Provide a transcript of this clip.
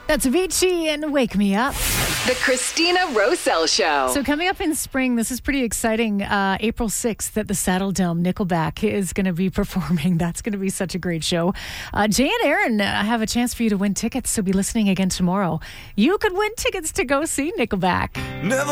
That's Avicii and Wake Me Up. The Christina Roselle Show. So coming up in spring, this is pretty exciting. April 6th at the Saddle Dome, Nickelback is going to be performing. That's going to be such a great show. Jay and Aaron have a chance for you to win tickets, so be listening again tomorrow. You could win tickets to go see Nickelback. Never